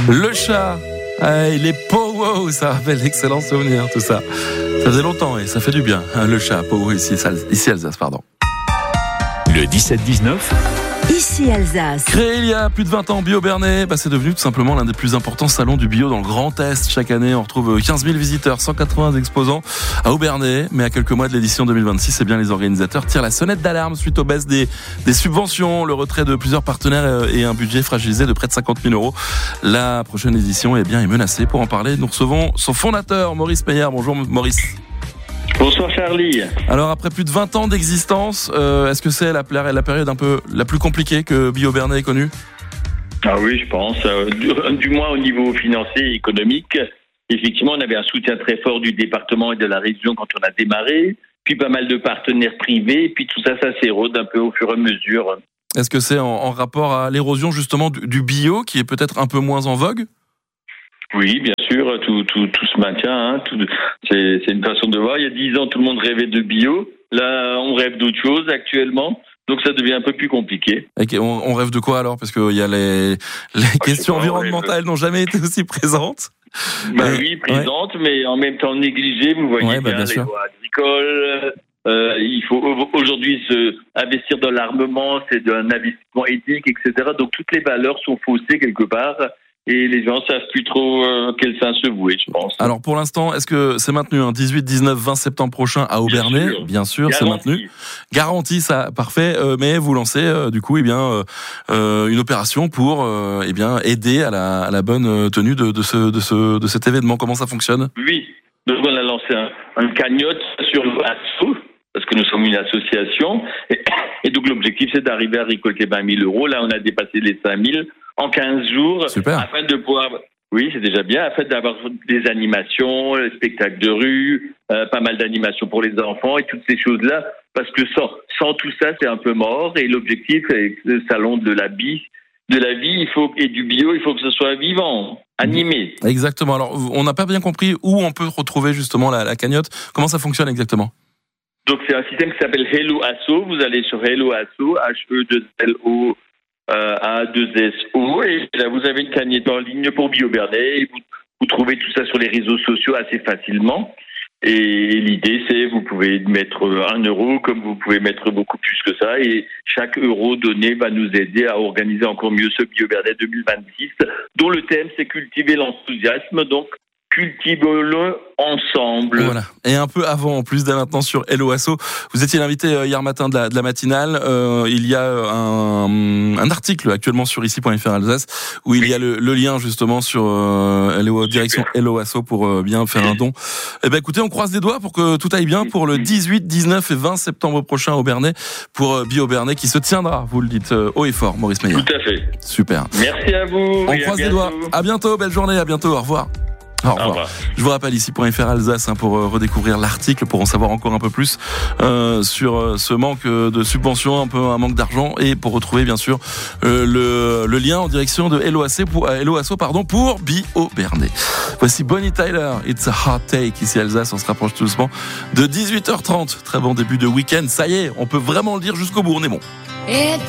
Le chat, les pow-wow, ça rappelle d'excellents souvenirs, tout ça. Ça faisait longtemps et ça fait du bien. Le chat, pow-wow, ici Alsace, pardon. Le 17-19. Ici Alsace. Créé il y a plus de 20 ans, Bio Bernay, c'est devenu tout simplement l'un des plus importants salons du bio dans le Grand Est. Chaque année, on retrouve 15 000 visiteurs, 180 exposants à Aubernais. Mais à quelques mois de l'édition 2026, les organisateurs tirent la sonnette d'alarme suite aux baisses des subventions, le retrait de plusieurs partenaires et un budget fragilisé de près de 50 000 €. La prochaine édition est menacée. Pour en parler, nous recevons son fondateur, Maurice Meyer. Bonjour Maurice. Bonsoir Charlie. Alors après plus de 20 ans d'existence, est-ce que c'est la période un peu la plus compliquée que Bio Bernay ait connue ? Ah oui, je pense. Du moins au niveau financier et économique. Effectivement, on avait un soutien très fort du département et de la région quand on a démarré. Puis pas mal de partenaires privés. Puis tout ça s'érode un peu au fur et à mesure. Est-ce que c'est en rapport à l'érosion justement du bio qui est peut-être un peu moins en vogue ? Oui, bien sûr, tout se maintient. C'est une façon de voir. Il y a 10 ans, tout le monde rêvait de bio. Là, on rêve d'autre chose actuellement. Donc, ça devient un peu plus compliqué. Et on rêve de quoi alors ? Parce qu'il y a les questions environnementales n'ont jamais été aussi présentes. Oui, présentes, mais en même temps négligées. Vous voyez bien les lois agricoles. Il faut aujourd'hui investir dans l'armement, c'est un investissement éthique, etc. Donc, toutes les valeurs sont faussées quelque part. Et les gens savent plus trop quel sein se vouer, je pense. Alors pour l'instant, est-ce que c'est maintenu 18, 19, 20 septembre prochain à Aubernais ? Bien sûr, c'est maintenu. Garanti, ça, parfait. Mais vous lancez une opération pour aider à la bonne tenue de cet événement. Comment ça fonctionne ? Oui, donc on a lancé une cagnotte sur l'ASSO, parce que nous sommes une association. Et donc l'objectif, c'est d'arriver à récolter 20 000 €. Là, on a dépassé les 5 000 en 15 jours. Super. Afin de pouvoir, oui, c'est déjà bien, afin d'avoir des animations, des spectacles de rue, pas mal d'animations pour les enfants et toutes ces choses-là, parce que sans tout ça, c'est un peu mort. Et l'objectif, est le salon de la vie, et du bio, il faut que ce soit vivant, animé. Exactement. Alors, on n'a pas bien compris où on peut retrouver justement la cagnotte. Comment ça fonctionne exactement ? Donc, c'est un système qui s'appelle Hello Asso. Vous allez sur Hello Asso, HE2LO A2SO, et là vous avez une cagnotte en ligne pour Bio Bernay. Vous trouvez tout ça sur les réseaux sociaux assez facilement. Et l'idée, c'est vous pouvez mettre 1 € comme vous pouvez mettre beaucoup plus que ça. Et chaque euro donné va nous aider à organiser encore mieux ce Bio Bernay 2026, dont le thème c'est cultiver l'enthousiasme. Donc cultivons-le ensemble. Voilà. Et un peu avant, en plus, dès maintenant sur Hello Asso, vous étiez l'invité hier matin de la matinale. Il y a un article actuellement sur ici.fr Alsace où il y a le lien justement sur direction Hello Asso pour bien faire un don. Eh ben écoutez, on croise les doigts pour que tout aille bien pour le 18, 19 et 20 septembre prochain au Bernay pour Bio Bernay qui se tiendra, vous le dites haut et fort, Maurice Meyer. Tout à fait. Super. Merci à vous. On croise les doigts. À bientôt, belle journée, à bientôt, au revoir. Au revoir. Je vous rappelle ici.fr Alsace pour redécouvrir l'article, pour en savoir encore un peu plus sur ce manque de subventions, un manque d'argent, et pour retrouver bien sûr le lien en direction de Hello Asso pour Bio Bernay. Voici Bonnie Tyler, It's a Hard Take ici Alsace. On se rapproche tout doucement de 18h30. Très bon début de week-end. Ça y est, on peut vraiment le dire jusqu'au bout. On est bon.